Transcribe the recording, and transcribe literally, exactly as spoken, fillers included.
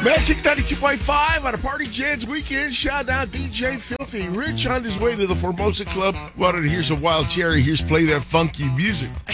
Magic ninety-two point five on a Party Jams weekend. Shout out D J Filthy Rich on his way to the Formosa Club. Wanted to hear some Wild Cherry. Here's Play That Funky Music.